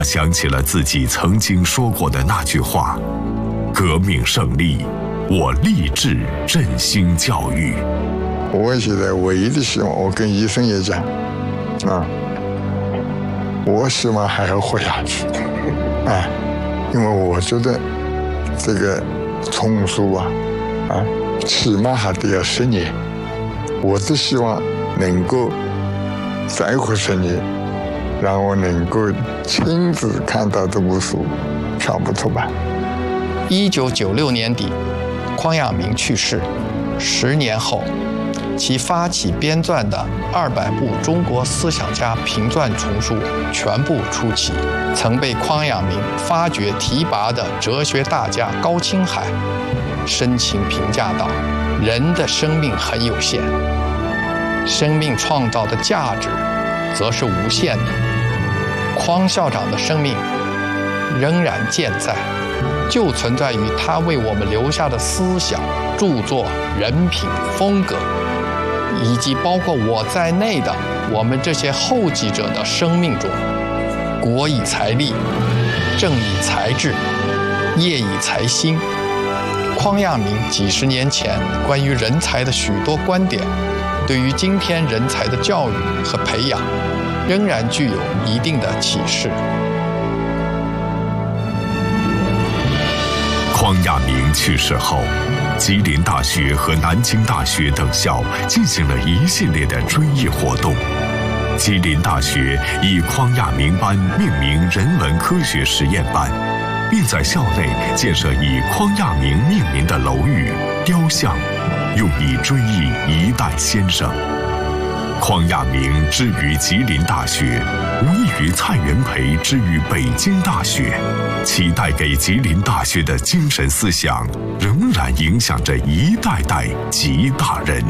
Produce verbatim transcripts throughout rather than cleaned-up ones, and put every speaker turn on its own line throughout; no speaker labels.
想起了自己曾经说过的那句话：革命胜利，我立志振兴教育。
我现在唯一的希望，我跟医生也讲啊，我希望还要活下去啊，因为我觉得这个丛书啊啊，起码还得要十年，我只希望能够再活十年，让我能够亲自看到这部书全部出版。
一九九六年底，匡亚明去世，十年后，其发起编撰的二百部中国思想家评传丛书全部出齐。曾被匡亚明发掘提拔的哲学大家高青海深情评价道：“人的生命很有限，生命创造的价值则是无限的。匡校长的生命仍然健在，就存在于他为我们留下的思想、著作、人品、风格，以及包括我在内的我们这些后继者的生命中。国以财力，政以财智，业以财兴。”匡亚明几十年前关于人才的许多观点，对于今天人才的教育和培养，仍然具有一定的启示。
匡亚明去世后，吉林大学和南京大学等校进行了一系列的追忆活动。吉林大学以匡亚明班命名人文科学实验班，并在校内建设以匡亚明命名的楼宇、雕像，用以追忆一代先生。匡亚明之于吉林大学，无异于蔡元培之于北京大学，其带给吉林大学的精神思想，仍然影响着一代代吉大人。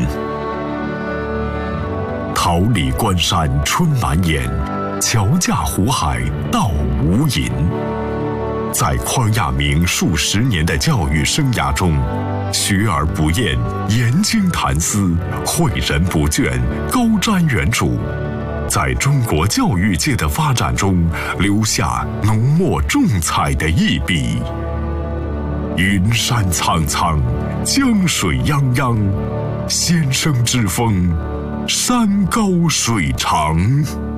桃李关山春满眼，乔驾湖海道无垠。在匡亚明数十年的教育生涯中，学而不厌，研经谈思，诲人不倦，高瞻远瞩，在中国教育界的发展中留下浓墨重彩的一笔。云山苍苍，江水泱泱，先生之风，山高水长。